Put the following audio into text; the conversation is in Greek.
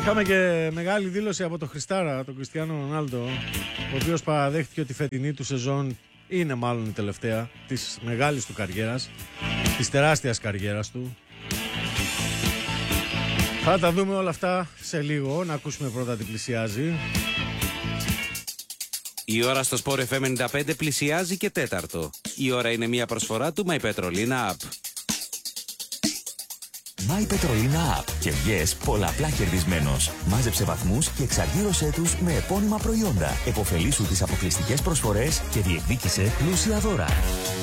Είχαμε και μεγάλη δήλωση από τον Χριστάρα, τον Κριστιάνο Ρονάλντο, ο οποίος παραδέχτηκε ότι η φετινή του σεζόν είναι μάλλον η τελευταία της μεγάλης του καριέρας, της τεράστιας καριέρας του. Θα τα δούμε όλα αυτά σε λίγο, να ακούσουμε πρώτα τι πλησιάζει. Η ώρα στο Sport FM 95 πλησιάζει και τέταρτο. Η ώρα είναι μια προσφορά του My Petrolina App. My Petrolina App και βγες πολλαπλά κερδισμένος. Μάζεψε βαθμούς και εξαργύρωσέ τους με επώνυμα προϊόντα. Εποφελήσου τις αποκλειστικές προσφορές και διεκδίκησε πλούσια δώρα.